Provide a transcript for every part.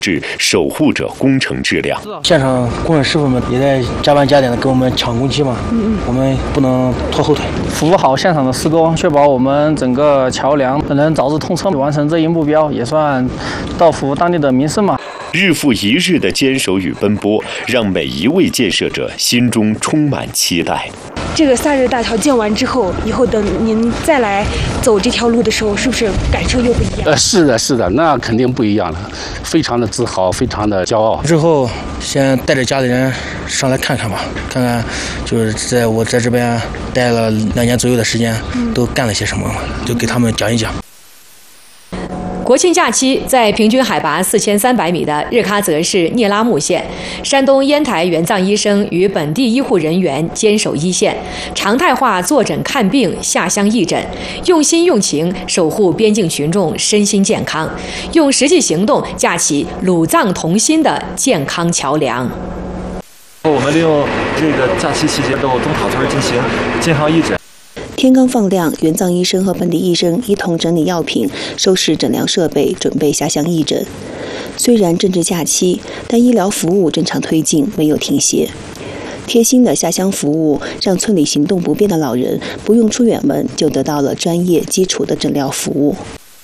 至守护着工程质量。 现场工人师傅们也在加班加点的给我们抢工期嘛，我们不能拖后腿， 服务好现场的施工，确保我们整个桥梁能早日通车，完成这一目标，也算造福当地的民生嘛。 日复一日的坚守与奔波，让每一位建设者心中充满期待。 这个萨日大桥建完之后，以后等您再来走这条路的时候，是不是感受又不一样？ 是的，那肯定不一样了，非常的自豪，非常的骄傲。 之后先带着家里人上来看看吧，看看就是我在这边待了2年左右的时间，都干了些什么，就给他们讲一讲。 国庆假期，在平均海拔4300米的日喀则市聂拉木县，山东烟台援藏医生与本地医护人员坚守一线，常态化坐诊看病、下乡义诊，用心用情守护边境群众身心健康，用实际行动架起鲁藏同心的健康桥梁。 我们利用这个假期期间到中塔村进行健康义诊。 天刚放亮，援藏医生和本地医生一同整理药品、收拾诊疗设备，准备下乡义诊。虽然正值假期，但医疗服务正常推进，没有停歇。贴心的下乡服务，让村里行动不便的老人不用出远门，就得到了专业基础的诊疗服务。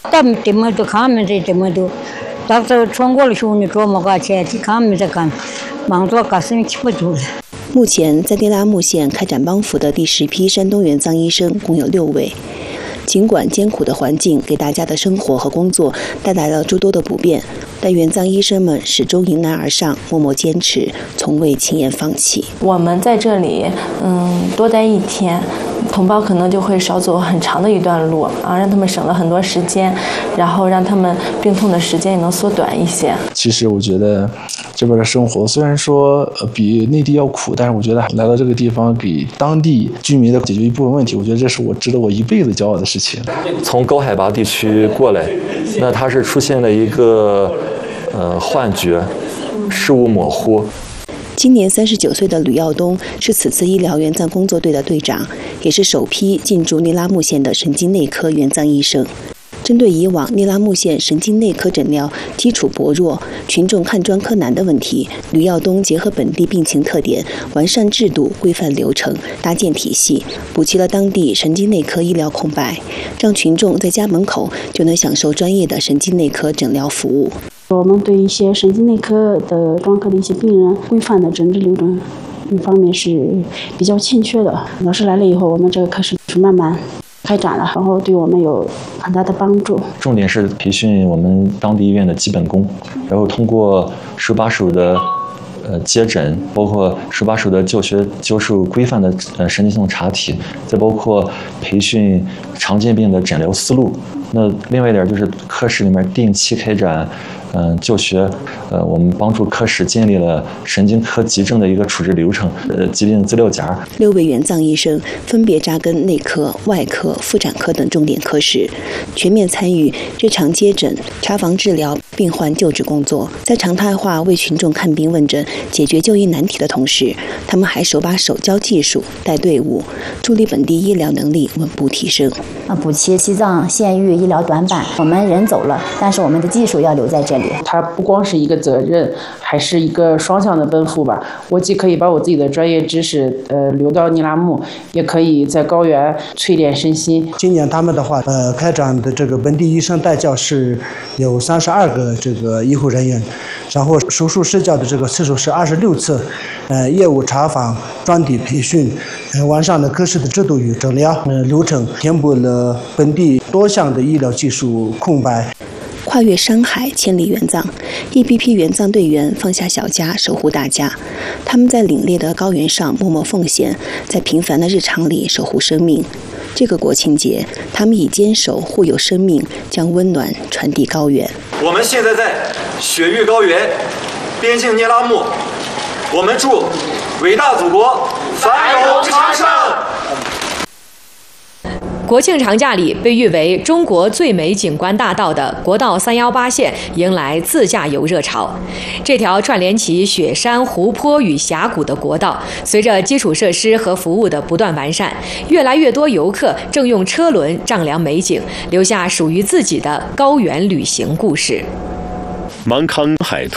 到时候穿过的时候，你琢磨个钱，看没在干，忙着干生意不住了。 目前在聂拉木县开展帮扶的第10批山东援藏医生共有6位。尽管艰苦的环境给大家的生活和工作带来了诸多的不便，但援藏医生们始终迎难而上，默默坚持，从未轻言放弃。 我们在这里，多待1天，同胞可能就会少走很长的一段路啊，让他们省了很多时间，然后让他们病痛的时间也能缩短一些。 其实我觉得这边的生活虽然说比内地要苦，但是我觉得来到这个地方给当地居民的解决一部分问题，我觉得这是值得我一辈子骄傲的事情。 从高海拔地区过来，那他是出现了一个幻觉，视物模糊。 今年39岁的吕耀东是此次医疗援藏工作队的队长，也是首批进驻聂拉木县的神经内科援藏医生。针对以往聂拉木县神经内科诊疗基础薄弱、群众看专科难的问题，吕耀东结合本地病情特点，完善制度、规范流程、搭建体系，补齐了当地神经内科医疗空白，让群众在家门口就能享受专业的神经内科诊疗服务。 我们对一些神经内科的专科的一些病人规范的诊治流程一方面是比较欠缺的。老师来了以后，我们这个科室是慢慢开展了，然后对我们有很大的帮助。 重点是培训我们当地医院的基本功，然后通过手把手的接诊，包括手把手的教授规范的神经系统查体，再包括培训常见病的诊疗思路。那另外一点就是科室里面定期开展教学，我们帮助科室建立了神经科急症的一个处置流程，疾病资料夹。 6位援藏医生分别扎根内科、外科、妇产科等重点科室，全面参与日常接诊、查房治疗、病患救治工作。在常态化为群众看病问诊、解决就医难题的同时，他们还手把手教技术、带队伍，助力本地医疗能力稳步提升。 补齐西藏县域医疗短板，我们人走了，但是我们的技术要留在这里。 它不光是一个责任，还是一个双向的奔赴吧。我既可以把我自己的专业知识留到聂拉木，也可以在高原淬炼身心。 今年他们的话，开展的这个本地医生带教是有32个这个医护人员，然后手术施教的这个次数是26次，业务查访、专题培训，完善了科室的制度与诊疗流程，填补了本地多项的医疗技术空白。 跨越山海，千里援藏，一批批援藏队员放下小家，守护大家。他们在凛冽的高原上默默奉献，在平凡的日常里守护生命。这个国庆节，他们以坚守护有生命，将温暖传递高原。 我们现在在雪域高原，边境聂拉木，我们祝伟大祖国繁荣昌盛。 国庆长假里，被誉为中国最美景观大道的国道318线迎来自驾游热潮。这条串联起雪山、湖泊与峡谷的国道，随着基础设施和服务的不断完善，越来越多游客正用车轮丈量美景，留下属于自己的高原旅行故事。 芒康海